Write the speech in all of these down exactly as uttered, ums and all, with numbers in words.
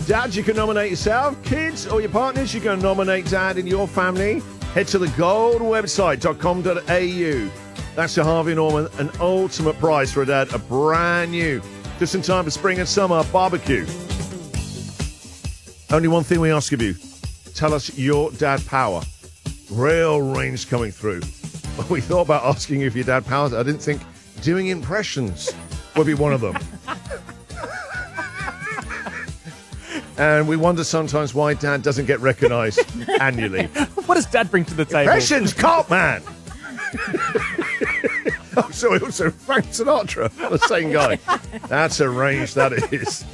Dad, you can nominate yourself. Kids or your partners, you can nominate Dad in your family. Head to the gold website dot com dot a u. That's your Harvey Norman, an ultimate prize for a dad, a brand new, just in time for spring and summer barbecue. Only one thing we ask of you. Tell us your dad power. Real range coming through. We thought about asking you if your dad powers. I didn't think doing impressions would be one of them. And we wonder sometimes why Dad doesn't get recognised annually. What does Dad bring to the table? Impressions, cult man. Oh, sorry, also Frank Sinatra, the same guy. That's a range, that is.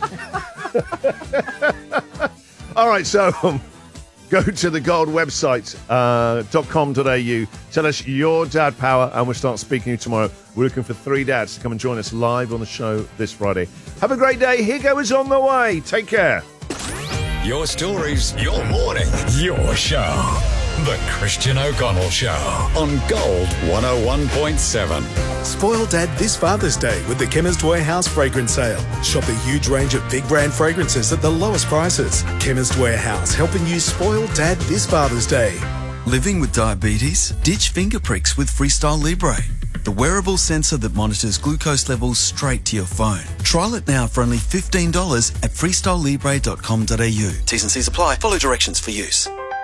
All right, so um, go to the gold website uh, dot com dot a u. Tell us your dad power, and we'll start speaking to you tomorrow. We're looking for three dads to come and join us live on the show this Friday. Have a great day. Higo is on the way. Take care. Your stories, your morning, your show. The Christian O'Connell Show on Gold one oh one point seven. Spoil Dad this Father's Day with the Chemist Warehouse Fragrance Sale. Shop a huge range of big brand fragrances at the lowest prices. Chemist Warehouse, helping you spoil Dad this Father's Day. Living with diabetes? Ditch finger pricks with Freestyle Libre, the wearable sensor that monitors glucose levels straight to your phone. Trial it now for only fifteen dollars at freestyle libre dot com dot a u. T's and C's apply. Follow directions for use.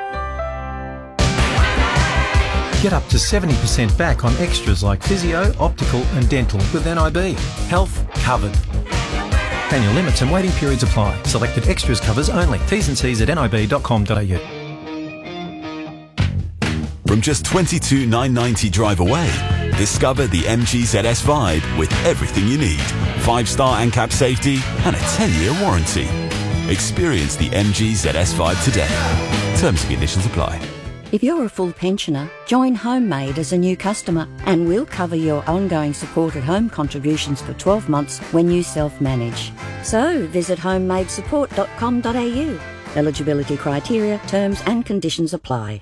Get up to seventy percent back on extras like physio, optical and dental with N I B. Health covered. Annual limits and waiting periods apply. Selected extras covers only. T's and C's at n i b dot com dot a u. From just twenty-two thousand nine hundred ninety drive away, discover the M G Z S Vibe with everything you need. five-star ANCAP safety and a ten-year warranty. Experience the M G Z S Vibe today. Terms and conditions apply. If you're a full pensioner, join Homemade as a new customer and we'll cover your ongoing supported home contributions for twelve months when you self-manage. So visit homemade support dot com dot a u. Eligibility criteria, terms and conditions apply.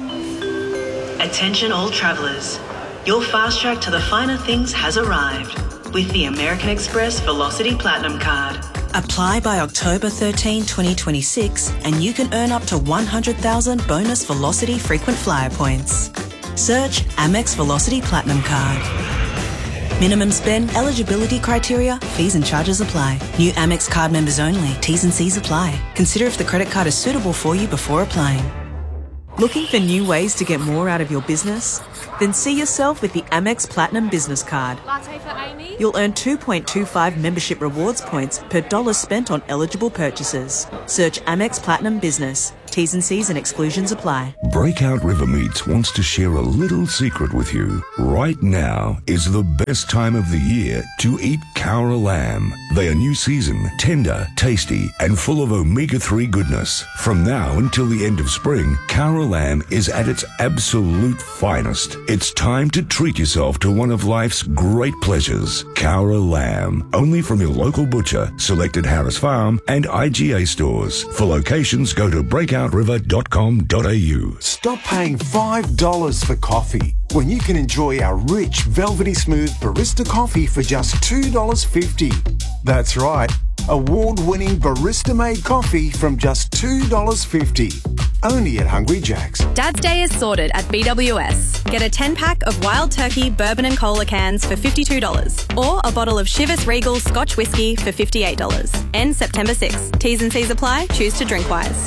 Attention all travellers. Your fast track to the finer things has arrived with the American Express Velocity Platinum Card. Apply by October thirteenth, twenty twenty-six and you can earn up to one hundred thousand bonus Velocity frequent flyer points. Search Amex Velocity Platinum Card. Minimum spend, eligibility criteria, fees and charges apply. New Amex card members only. T's and C's apply. Consider if the credit card is suitable for you before applying. Looking for new ways to get more out of your business? Then see yourself with the Amex Platinum Business Card. Latte for Amy? You'll earn two point two five membership rewards points per dollar spent on eligible purchases. Search Amex Platinum Business. T's and C's and exclusions apply. Breakout River Meats wants to share a little secret with you. Right now is the best time of the year to eat Cowra lamb. They are new season, tender, tasty, and full of omega three goodness. From now until the end of spring, Cowra lamb is at its absolute finest. It's time to treat yourself to one of life's great pleasures. Cowra lamb, only from your local butcher, selected Harris Farm and I G A stores. For locations, go to breakout river dot com dot a u. Stop paying five dollars for coffee when you can enjoy our rich, velvety smooth barista coffee for just two dollars fifty. That's right, award-winning barista-made coffee from just two dollars fifty. Only at Hungry Jack's. Dad's Day is sorted at B W S. Get a ten-pack of Wild Turkey Bourbon and Cola cans for fifty-two dollars or a bottle of Chivas Regal Scotch Whisky for fifty-eight dollars. Ends September sixth. T's and C's apply. Choose to drink wise.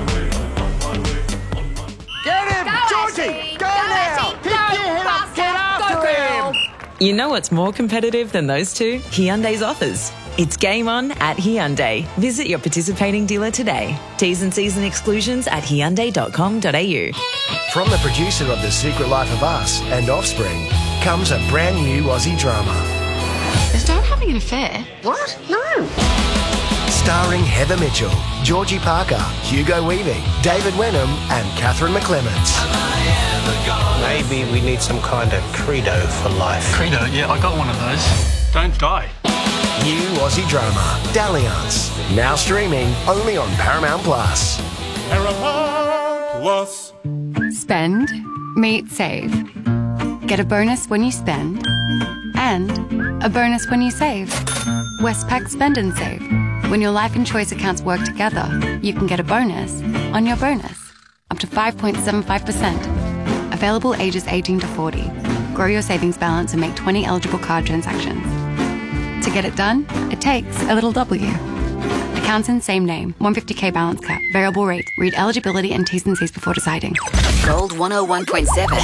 Get him! Go, Georgie! Ashley. Go, go now! Pick your head up! Get after him! You know what's more competitive than those two? Hyundai's offers. It's game on at Hyundai. Visit your participating dealer today. T's and C's and exclusions at hyundai dot com dot a u. From the producer of The Secret Life of Us and Offspring comes a brand new Aussie drama. Is Dad having an affair? What? No. Starring Heather Mitchell, Georgie Parker, Hugo Weaving, David Wenham and Catherine McClements. Maybe we need some kind of credo for life. Credo? Yeah, I got one of those. Don't die. New Aussie drama, Dalliance. Now streaming only on Paramount Plus. Paramount Plus. Spend, meet, save. Get a bonus when you spend and a bonus when you save. Westpac Spend and Save. When your life and choice accounts work together, you can get a bonus on your bonus, up to five point seven five percent. Available ages eighteen to forty. Grow your savings balance and make twenty eligible card transactions. To get it done, it takes a little W. Accounts in same name, one hundred fifty K balance cap, variable rate. Read eligibility and T's and C's before deciding. Gold one oh one point seven.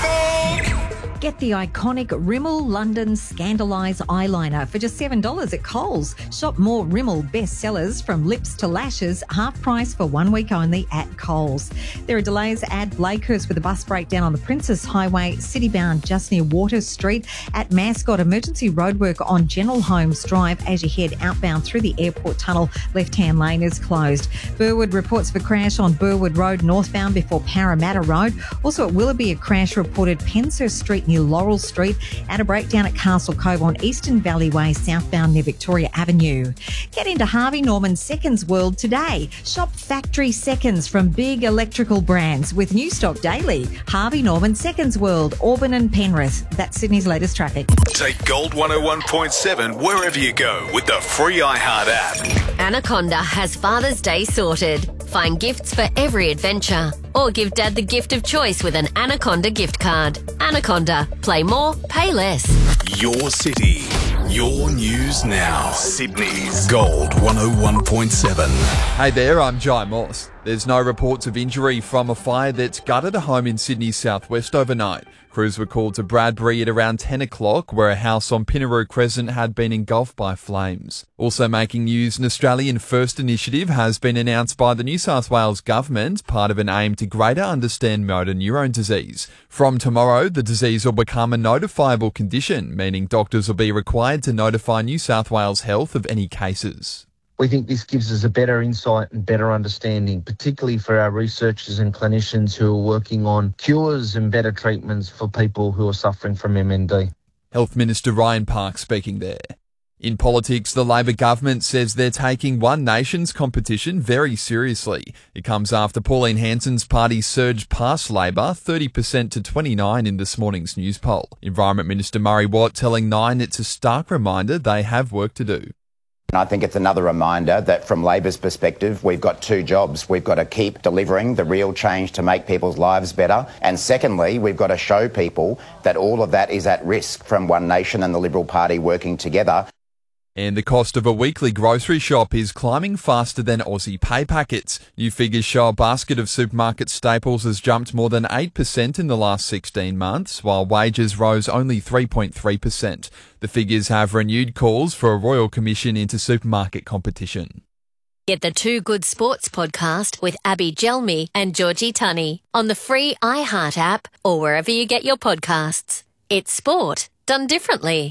Get the iconic Rimmel London Scandalise eyeliner for just seven dollars at Coles. Shop more Rimmel bestsellers from lips to lashes, half price for one week only at Coles. There are delays at Blakehurst with a bus breakdown on the Princess Highway, city-bound just near Water Street. At Mascot, emergency roadwork on General Holmes Drive as you head outbound through the airport tunnel. Left-hand lane is closed. Burwood reports for crash on Burwood Road northbound before Parramatta Road. Also at Willoughby, a crash reported Penshurst Street near Laurel Street, and a breakdown at Castle Cove on Eastern Valley Way southbound near Victoria Avenue. Get into Harvey Norman Seconds World today. Shop factory seconds from big electrical brands with new stock daily. Harvey Norman Seconds World, Auburn and Penrith. That's Sydney's latest traffic. Take Gold one oh one point seven wherever you go with the free iHeart app. Anaconda has Father's Day sorted. Find gifts for every adventure. Or give Dad the gift of choice with an Anaconda gift card. Anaconda. Play more, pay less. Your city, your news now. Sydney's Gold one oh one point seven. Hey there, I'm Jai Moss. There's no reports of injury from a fire that's gutted a home in Sydney's southwest overnight. Crews were called to Bradbury at around ten o'clock, where a house on Pinnaroo Crescent had been engulfed by flames. Also making news, an Australian First initiative has been announced by the New South Wales Government, part of an aim to greater understand motor neurone disease. From tomorrow, the disease will become a notifiable condition, meaning doctors will be required to notify New South Wales Health of any cases. We think this gives us a better insight and better understanding, particularly for our researchers and clinicians who are working on cures and better treatments for people who are suffering from M N D. Health Minister Ryan Park speaking there. In politics, the Labor government says they're taking One Nation's competition very seriously. It comes after Pauline Hanson's party surged past Labor, thirty percent to twenty-nine in this morning's news poll. Environment Minister Murray Watt telling Nine it's a stark reminder they have work to do. And I think it's another reminder that from Labor's perspective, we've got two jobs. We've got to keep delivering the real change to make people's lives better. And secondly, we've got to show people that all of that is at risk from One Nation and the Liberal Party working together. And the cost of a weekly grocery shop is climbing faster than Aussie pay packets. New figures show a basket of supermarket staples has jumped more than eight percent in the last sixteen months, while wages rose only three point three percent. The figures have renewed calls for a royal commission into supermarket competition. Get the Two Good Sports podcast with Abby Gelmi and Georgie Tunney on the free iHeart app or wherever you get your podcasts. It's sport done differently.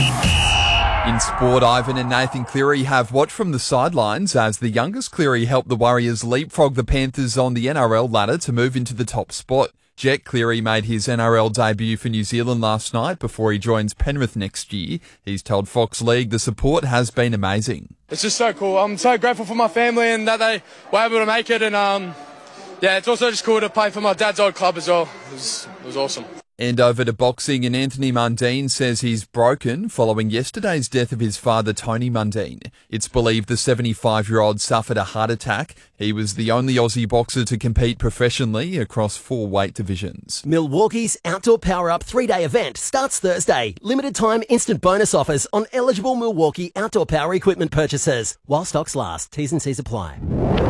In sport, Ivan and Nathan Cleary have watched from the sidelines as the youngest Cleary helped the Warriors leapfrog the Panthers on the N R L ladder to move into the top spot. Jet Cleary made his N R L debut for New Zealand last night before he joins Penrith next year. He's told Fox League the support has been amazing. It's just so cool. I'm so grateful for my family and that they were able to make it. And um, yeah, it's also just cool to play for my dad's old club as well. It was, it was awesome. And over to boxing, and Anthony Mundine says he's broken following yesterday's death of his father, Tony Mundine. It's believed the seventy-five-year-old suffered a heart attack. He was the only Aussie boxer to compete professionally across four weight divisions. Milwaukee's Outdoor Power Up three-day event starts Thursday. Limited time instant bonus offers on eligible Milwaukee outdoor power equipment purchases. While stocks last, T's and C's apply.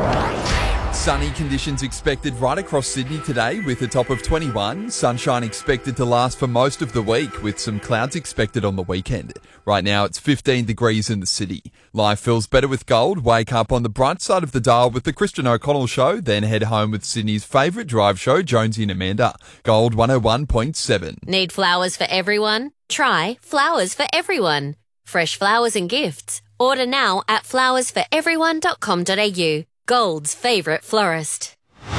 Sunny conditions expected right across Sydney today with a top of twenty-one. Sunshine expected to last for most of the week with some clouds expected on the weekend. Right now it's fifteen degrees in the city. Life feels better with Gold. Wake up on the bright side of the dial with the Christian O'Connell Show, then head home with Sydney's favourite drive show, Jonesy and Amanda. Gold one oh one point seven. Need flowers for everyone? Try Flowers for Everyone. Fresh flowers and gifts. Order now at flowers for everyone dot com dot a u. Gold's favourite florist.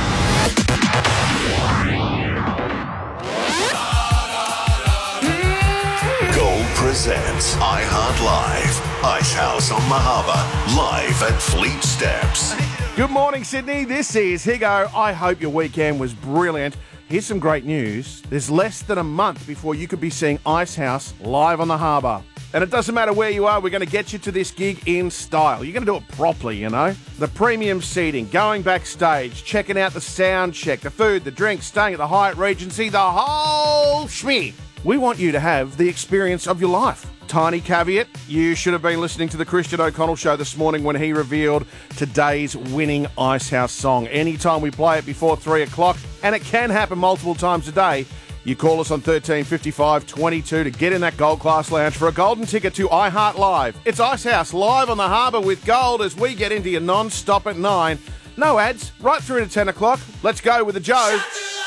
Gold presents iHeart Live. Ice House on Mahaba, live at Fleet Steps. Good morning, Sydney. This is Higo. I hope your weekend was brilliant. Here's some great news. There's less than a month before you could be seeing Ice House live on the harbour. And it doesn't matter where you are, we're going to get you to this gig in style. You're going to do it properly, you know. The premium seating, going backstage, checking out the sound check, the food, the drinks, staying at the Hyatt Regency, the whole schmear. We want you to have the experience of your life. Tiny caveat, you should have been listening to the Christian O'Connell show this morning when he revealed today's winning Icehouse song. Anytime we play it before three o'clock, and it can happen multiple times a day, you call us on thirteen fifty-five twenty-two to get in that Gold Class Lounge for a golden ticket to iHeart Live. It's Icehouse live on the harbour with Gold as we get into your non-stop at nine. No ads, right through to ten o'clock. Let's go with the Joe.